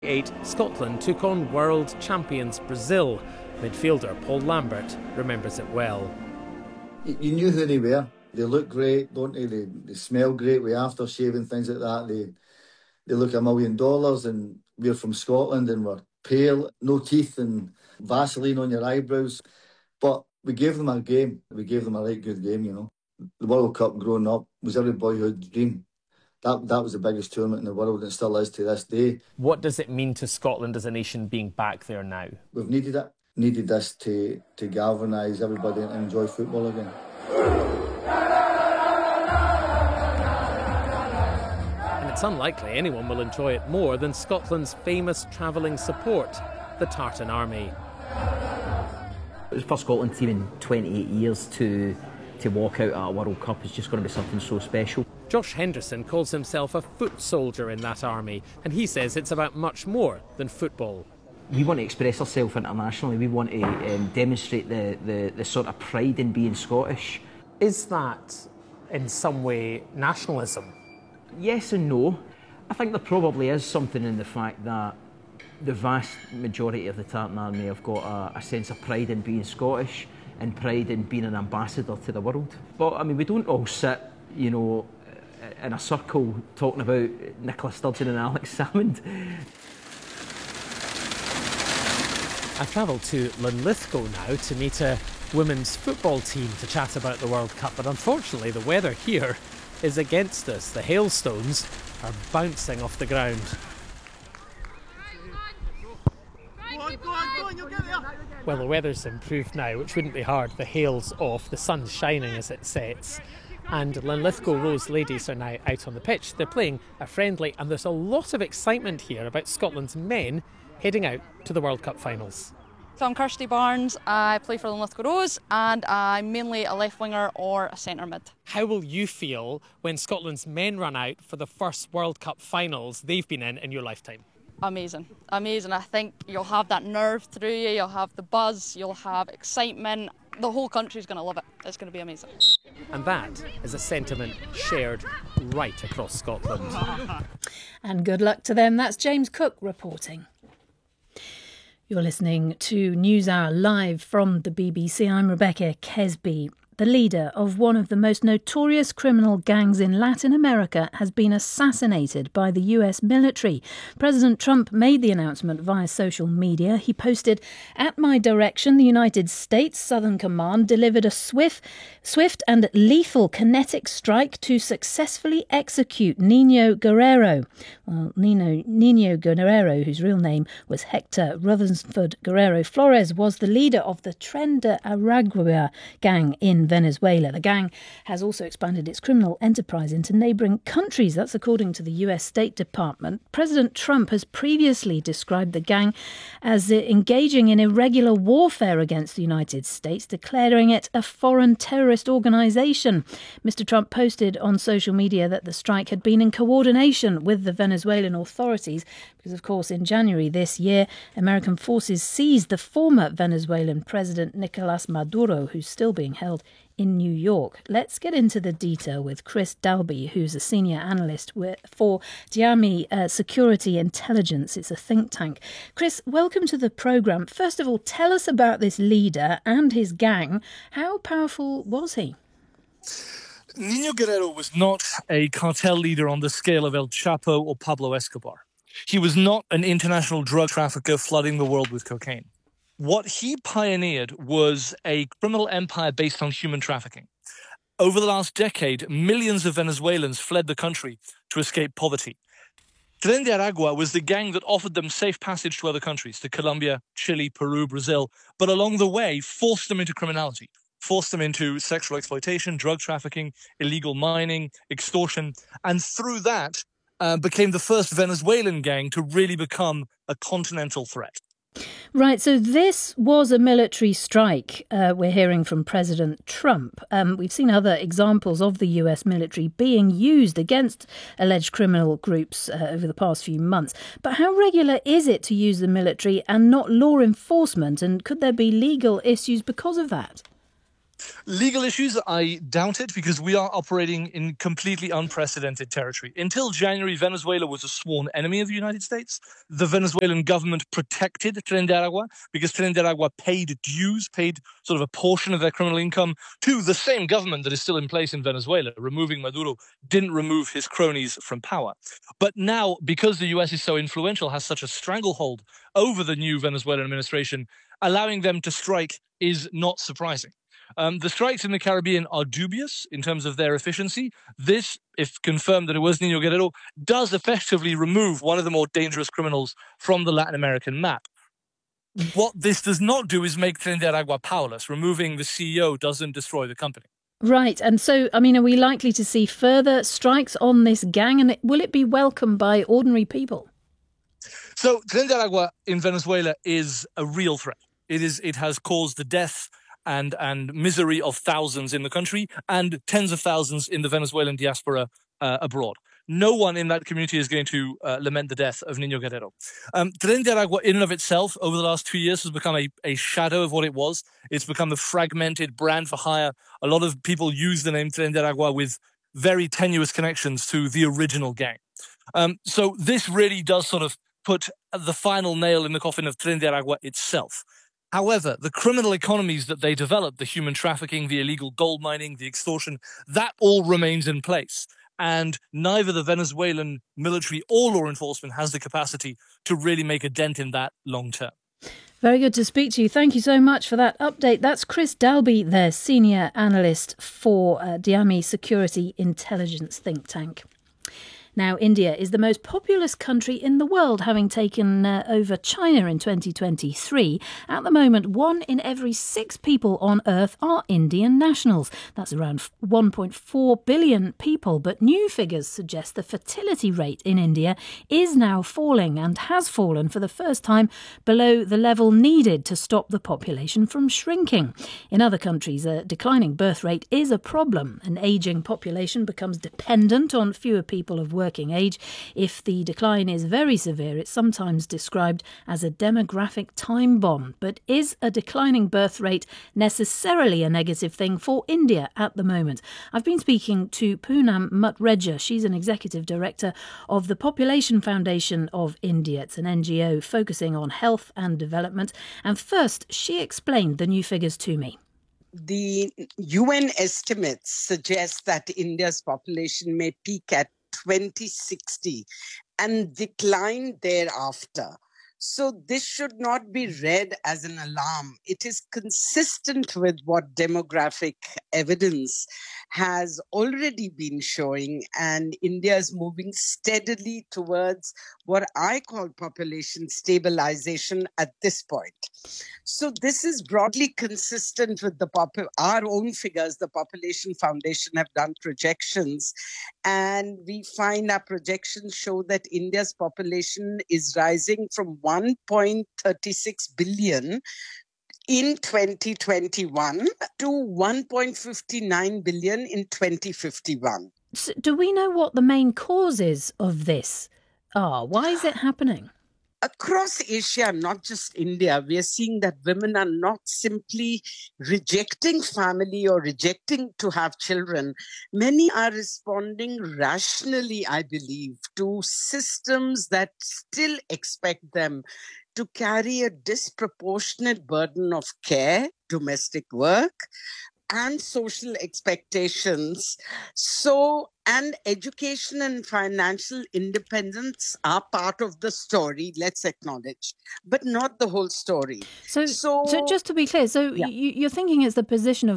8, Scotland took on world champions Brazil. Midfielder Paul Lambert remembers it well. You knew who they were. They look great, don't they? They smell great with aftershave and things like that. They look $1 million, and we're from Scotland and we're pale, no teeth and Vaseline on your eyebrows. But we gave them a game. We gave them a right good game, you know. The World Cup growing up was every boyhood dream. That was the biggest tournament in the world, and it still is to this day. What does it mean to Scotland as a nation being back there now? We've needed it. Needed this to galvanise everybody and enjoy football again. And it's unlikely anyone will enjoy it more than Scotland's famous travelling support, the Tartan Army. It was the first Scotland team in 28 years to walk out at a World Cup. Is just going to be something so special. Josh Henderson calls himself a foot soldier in that army, and he says it's about much more than football. We want to express ourselves internationally. We want to demonstrate the sort of pride in being Scottish. Is that in some way nationalism? Yes and no. I think there probably is something in the fact that the vast majority of the Tartan Army have got a sense of pride in being Scottish and pride in being an ambassador to the world. But I mean, we don't all sit, you know, in a circle talking about Nicola Sturgeon and Alex Salmond. I've travelled to Linlithgow now to meet a women's football team to chat about the World Cup, but unfortunately the weather here is against us. The hailstones are bouncing off the ground. Well, the weather's improved now, which wouldn't be hard. The hail's off, the sun's shining as it sets. And Linlithgow Rose ladies are now out on the pitch. They're playing a friendly, and there's a lot of excitement here about Scotland's men heading out to the World Cup finals. So I'm Kirsty Barnes, I play for Linlithgow Rose, and I'm mainly a left winger or a centre mid. How will you feel when Scotland's men run out for the first World Cup finals they've been in your lifetime? Amazing. I think you'll have that nerve through you, you'll have the buzz, you'll have excitement. The whole country's going to love it. It's going to be amazing. And that is a sentiment shared right across Scotland. And good luck to them. That's James Cook reporting. You're listening to NewsHour live from the BBC. I'm Rebecca Kesby. The leader of one of the most notorious criminal gangs in Latin America has been assassinated by the US military. President Trump made the announcement via social media. He posted, "At my direction, the United States Southern Command delivered a swift and lethal kinetic strike to successfully execute Nino Guerrero." Well, Nino Guerrero, whose real name was Hector Rutherford Guerrero Flores, was the leader of the Tren de Aragua gang in Venezuela. The gang has also expanded its criminal enterprise into neighbouring countries. That's according to the US State Department. President Trump has previously described the gang as engaging in irregular warfare against the United States, declaring it a foreign terrorist organisation. Mr. Trump posted on social media that the strike had been in coordination with the Venezuelan authorities because, of course, in January this year, American forces seized the former Venezuelan president Nicolas Maduro, who's still being held in New York. Let's get into the detail with Chris Dalby, who's a senior analyst for Diami Security Intelligence. It's a think tank. Chris, welcome to the programme. First of all, tell us about this leader and his gang. How powerful was he? Nino Guerrero was not a cartel leader on the scale of El Chapo or Pablo Escobar. He was not an international drug trafficker flooding the world with cocaine. What he pioneered was a criminal empire based on human trafficking. Over the last decade, millions of Venezuelans fled the country to escape poverty. Tren de Aragua was the gang that offered them safe passage to other countries, to Colombia, Chile, Peru, Brazil, but along the way forced them into criminality, forced them into sexual exploitation, drug trafficking, illegal mining, extortion, and through that became the first Venezuelan gang to really become a continental threat. Right, so this was a military strike, we're hearing from President Trump. We've seen other examples of the US military being used against alleged criminal groups over the past few months. But how regular is it to use the military and not law enforcement? And could there be legal issues because of that? Legal issues, I doubt it, because we are operating in completely unprecedented territory. Until January, Venezuela was a sworn enemy of the United States. The Venezuelan government protected Tren de Aragua because Tren de Aragua paid dues, paid sort of a portion of their criminal income to the same government that is still in place in Venezuela. Removing Maduro didn't remove his cronies from power. But now, because the US is so influential, has such a stranglehold over the new Venezuelan administration, allowing them to strike is not surprising. The strikes in the Caribbean are dubious in terms of their efficiency. This, if confirmed that it was Nino Guerrero, does effectively remove one of the more dangerous criminals from the Latin American map. What this does not do is make Tren de Aragua powerless. Removing the CEO doesn't destroy the company. Right. And so, I mean, are we likely to see further strikes on this gang? And will it be welcomed by ordinary people? So Tren de Aragua in Venezuela is a real threat. It has caused the death and misery of thousands in the country and tens of thousands in the Venezuelan diaspora abroad. No one in that community is going to lament the death of Nino Guerrero. Tren de Aragua, in and of itself, over the last 2 years, has become a shadow of what it was. It's become a fragmented brand for hire. A lot of people use the name Tren de Aragua with very tenuous connections to the original gang. So this really does sort of put the final nail in the coffin of Tren de Aragua itself. However, the criminal economies that they developed, the human trafficking, the illegal gold mining, the extortion, that all remains in place. And neither the Venezuelan military or law enforcement has the capacity to really make a dent in that long term. Very good to speak to you. Thank you so much for that update. That's Chris Dalby, their senior analyst for Diami Security Intelligence think tank. Now, India is the most populous country in the world, having taken over China in 2023. At the moment, 1 in every 6 people on Earth are Indian nationals. That's around 1.4 billion people. But new figures suggest the fertility rate in India is now falling and has fallen for the first time below the level needed to stop the population from shrinking. In other countries, a declining birth rate is a problem. An ageing population becomes dependent on fewer people of working age. If the decline is very severe, it's sometimes described as a demographic time bomb. But is a declining birth rate necessarily a negative thing for India at the moment? I've been speaking to Poonam Mutreja. She's an executive director of the Population Foundation of India. It's an NGO focusing on health and development. And first, she explained the new figures to me. The UN estimates suggest that India's population may peak at 2060 and decline thereafter. So this should not be read as an alarm. It is consistent with what demographic evidence has already been showing, and India is moving steadily towards what I call population stabilization at this point. So this is broadly consistent with our own figures. The Population Foundation have done projections, and we find our projections show that India's population is rising from 1.36 billion in 2021 to 1.59 billion in 2051. So do we know what the main causes of this are? Why is it happening? Across Asia, not just India, we are seeing that women are not simply rejecting family or rejecting to have children. Many are responding rationally, I believe, to systems that still expect them to carry a disproportionate burden of care, domestic work, and social expectations. And education and financial independence are part of the story, let's acknowledge, but not the whole story. So just to be clear, you're thinking it's the position of